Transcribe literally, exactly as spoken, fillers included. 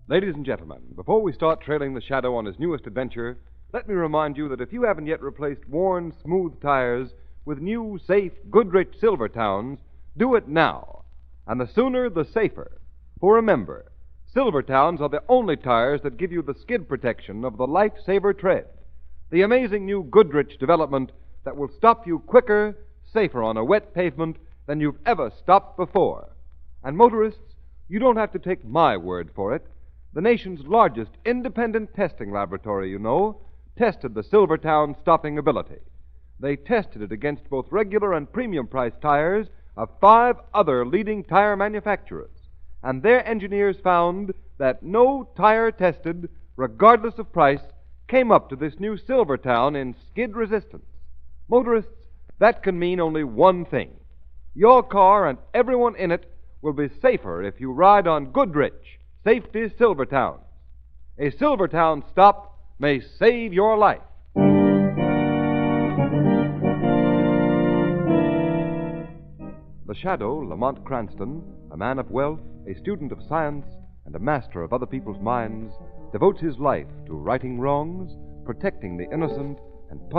Ladies and gentlemen, before we start trailing the Shadow on his newest adventure, let me remind you that if you haven't yet replaced worn, smooth tires with new, safe Goodrich Silvertowns, do it now. And the sooner, the safer. For remember, Silvertowns are the only tires that give you the skid protection of the Lifesaver tread, the amazing new Goodrich development that will stop you quicker, safer on a wet pavement than you've ever stopped before. And motorists, you don't have to take my word for it. The nation's largest independent testing laboratory, you know, tested the Silvertown stopping ability. They tested it against both regular and premium-priced tires of five other leading tire manufacturers, and their engineers found that no tire tested, regardless of price, came up to this new Silvertown in skid resistance. Motorists, that can mean only one thing. Your car and everyone in it will be safer if you ride on Goodrich Safety Silvertowns. A Silvertown stop may save your life. The Shadow, Lamont Cranston, a man of wealth, a student of science, and a master of other people's minds, devotes his life to righting wrongs, protecting the innocent, and punishing